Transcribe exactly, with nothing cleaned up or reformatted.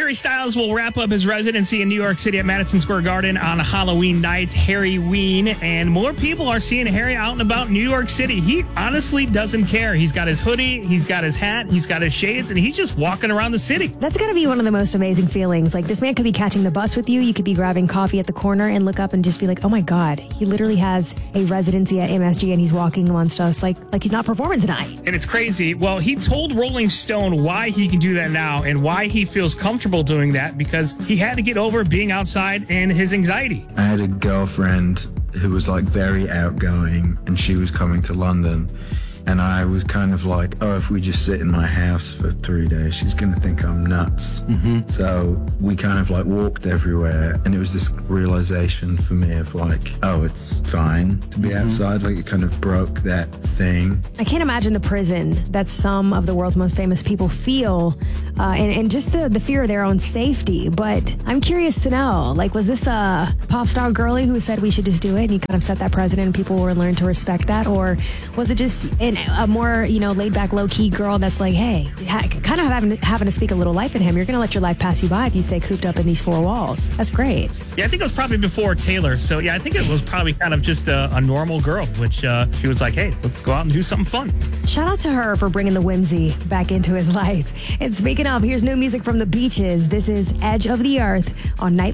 Harry Styles will wrap up his residency in New York City at Madison Square Garden on Halloween night, Harryween, and more people are seeing Harry out and about New York City. He honestly doesn't care. He's got his hoodie, he's got his hat, he's got his shades, and he's just walking around the city. That's got to be one of the most amazing feelings. Like, this man could be catching the bus with you. You could be grabbing coffee at the corner and look up and just be like, oh my God, he literally has a residency at M S G and he's walking amongst us like, like he's not performing tonight. And it's crazy. Well, he told Rolling Stone why he can do that now and why he feels comfortable doing that, because he had to get over being outside and his anxiety. I had a girlfriend who was like very outgoing, and she was coming to London. And I was kind of like, oh, if we just sit in my house for three days, she's going to think I'm nuts. Mm-hmm. So we kind of like walked everywhere. And it was this realization for me of like, oh, it's fine to be mm-hmm. outside. Like, it kind of broke that thing. I can't imagine the prison that some of the world's most famous people feel uh, and, and just the, the fear of their own safety. But I'm curious to know, like, was this a pop star girly who said we should just do it and you kind of set that precedent and people will learn to respect that? Or was it just an a more, you know, laid-back, low-key girl that's like, hey, ha- kind of having, having to speak a little life in him. You're going to let your life pass you by if you stay cooped up in these four walls. That's great. Yeah, I think it was probably before Taylor. So, yeah, I think it was probably kind of just a, a normal girl, which uh, she was like, hey, let's go out and do something fun. Shout out to her for bringing the whimsy back into his life. And speaking of, here's new music from the Beaches. This is Edge of the Earth on Nightly.